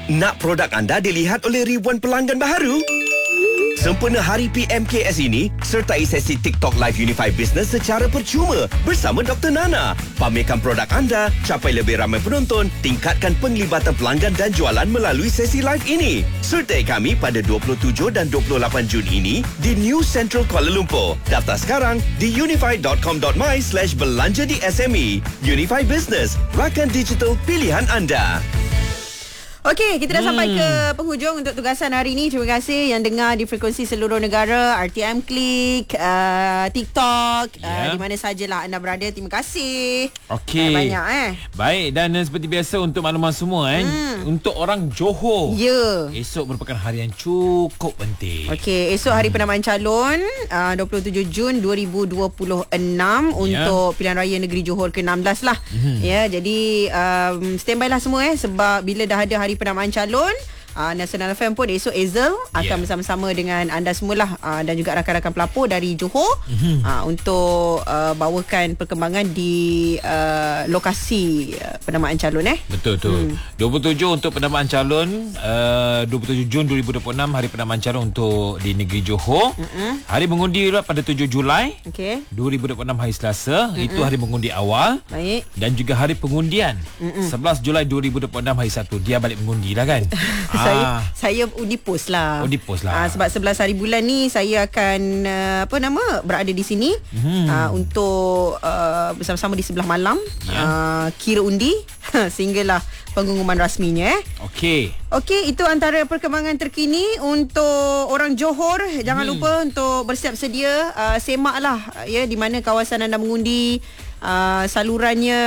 Nak produk anda dilihat oleh ribuan pelanggan baharu? Sempena Hari PMKS ini, sertai sesi TikTok Live Unify Business secara percuma bersama Dr. Nana. Pamerkan produk anda, capai lebih ramai penonton, tingkatkan penglibatan pelanggan dan jualan melalui sesi live ini. Sertai kami pada 27 dan 28 Jun ini di New Central Kuala Lumpur. Daftar sekarang di unify.com.my/belanja di SME. Unify Business, rakan digital pilihan anda. Okey, kita dah sampai ke penghujung untuk tugasan hari ini. Terima kasih yang dengar di frekuensi seluruh negara, RTM Klik, TikTok, di mana sajalah anda berada. Terima kasih. Okey. Banyak Baik, dan seperti biasa untuk makluman semua untuk orang Johor. Ya. Esok merupakan hari yang cukup penting. Okey, esok hari penamaan calon 27 Jun 2026 untuk pilihan raya negeri Johor ke-16 lah. Ya, jadi standby lah semua sebab bila dah ada hari penamaan calon, Nasional FM pun esok Ezel akan bersama-sama dengan anda semualah dan juga rakan-rakan pelapor dari Johor untuk bawakan perkembangan di lokasi penamaan calon. Betul tu. 27 untuk penamaan calon, 27 Jun 2026 hari penamaan calon untuk di negeri Johor. Hari mengundi pada 7 Julai 2026 hari Selasa. Itu hari mengundi awal. Baik. Dan juga hari pengundian 11 Julai 2026 hari Sabtu. Dia balik mengundi lah kan. Saya undi pos lah. Undi pos lah. Sebab 11 hari bulan ni saya akan berada di sini untuk bersama-sama di sebelah malam kira undi sehinggalah pengumuman rasminya. Okey, itu antara perkembangan terkini untuk orang Johor. Jangan lupa untuk bersiap sedia, semaklah ya di mana kawasan anda mengundi, salurannya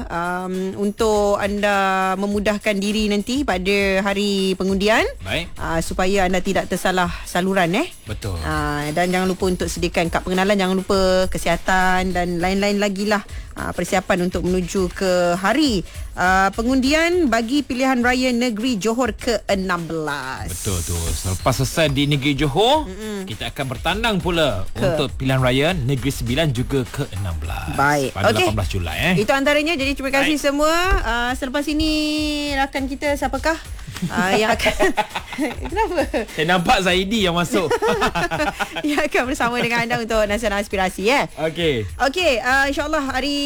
untuk anda memudahkan diri nanti pada hari pengundian. Baik. Supaya anda tidak tersalah saluran. Betul. Dan jangan lupa untuk sediakan kad pengenalan, jangan lupa kesihatan dan lain-lain lagi lah persiapan untuk menuju ke hari pengundian bagi pilihan raya negeri Johor ke-16. Betul tu. Selepas selesai di negeri Johor, kita akan bertandang pula untuk pilihan raya negeri 9 juga ke-16. Baik. Pada 18 Julai. Itu antaranya. Jadi terima kasih semua. Selepas ini rakan kita siapakah yang akan kenapa? Saya nampak Zaidi yang masuk. Yang akan bersama dengan anda untuk Nasional Aspirasi Okey. InsyaAllah hari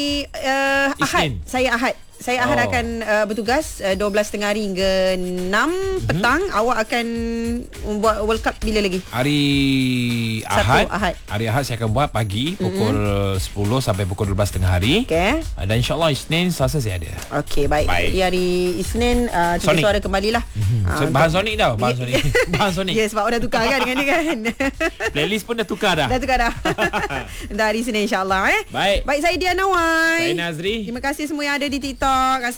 Ahad. Saya Ahad akan bertugas 12.30 hari hingga 6 petang. Awak akan buat World Cup bila lagi? Hari Ahad. Hari Ahad saya akan buat pagi pukul 10 sampai pukul 12.30 hari. Dan insyaAllah Isnin, Selasa saya ada. Okey, baik. Jadi hari Isnin Tugas Suara kembalilah. Bahan Sonic dah. Bahan Sonic. Ya, sebab orang dah tukar kan dengan dia kan. Playlist pun dah tukar dah. Dah. Dari Isnin insyaAllah. Baik, saya Diana Wai. Saya Nazri. Terima kasih semua yang ada di TikTok.